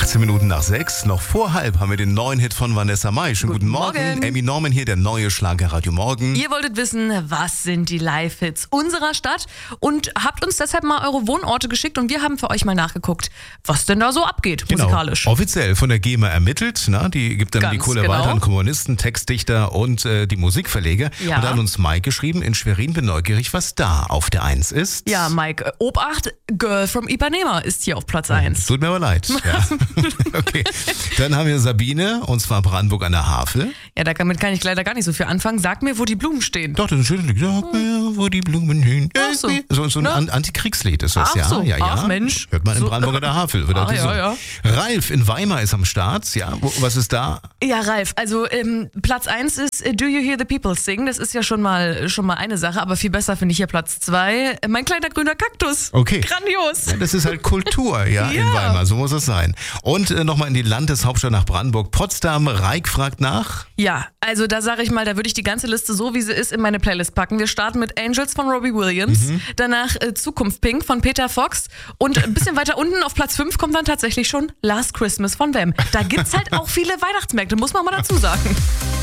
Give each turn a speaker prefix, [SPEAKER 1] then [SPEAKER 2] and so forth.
[SPEAKER 1] 18 Minuten nach 6, noch vor halb haben wir den neuen Hit von Vanessa Mai. Schönen guten Morgen. Amy Norman hier, der neue Schlager Radio Morgen.
[SPEAKER 2] Ihr wolltet wissen, was sind die Live-Hits unserer Stadt und habt uns deshalb mal eure Wohnorte geschickt und wir haben für euch mal nachgeguckt, was denn da so abgeht musikalisch.
[SPEAKER 1] Offiziell von der GEMA ermittelt, die gibt dann die Kohle weiter an Komponisten, Textdichter und die Musikverleger.
[SPEAKER 2] Ja.
[SPEAKER 1] Und da hat uns Mike geschrieben, in Schwerin bin neugierig, was da auf der 1 ist.
[SPEAKER 2] Ja, Mike, Obacht, Girl from Ipanema ist hier auf Platz 1.
[SPEAKER 1] Tut mir aber leid. Ja. Okay. Dann haben wir Sabine, und zwar Brandenburg an der Havel.
[SPEAKER 2] Ja, damit kann ich leider gar nicht so viel anfangen. Sag mir, wo die Blumen stehen.
[SPEAKER 1] Doch, das ist ein schönes Lied. Sag mir, wo die Blumen stehen. So ein Antikriegslied ist das,
[SPEAKER 2] Ach
[SPEAKER 1] ja.
[SPEAKER 2] so.
[SPEAKER 1] Ja.
[SPEAKER 2] Ach Mensch.
[SPEAKER 1] Hört man in Brandenburg an der Havel.
[SPEAKER 2] Ja.
[SPEAKER 1] Ralf in Weimar ist am Start. Ja, was ist da?
[SPEAKER 2] Ja, Ralf, also Platz 1 ist Do You Hear the People Sing? Das ist ja schon mal eine Sache, aber viel besser finde ich hier Platz 2. Mein kleiner grüner Kaktus.
[SPEAKER 1] Okay.
[SPEAKER 2] Grandios.
[SPEAKER 1] Ja, das ist halt Kultur, in Weimar, so muss es sein. Und nochmal in die Landeshauptstadt nach Brandenburg. Potsdam, Reik fragt nach.
[SPEAKER 2] Ja, also da sage ich mal, da würde ich die ganze Liste so, wie sie ist, in meine Playlist packen. Wir starten mit Angels von Robbie Williams, danach Zukunft Pink von Peter Fox und ein bisschen weiter unten auf Platz 5 kommt dann tatsächlich schon Last Christmas von Wham. Da gibt's halt auch viele Weihnachtsmärkte, muss man mal dazu sagen.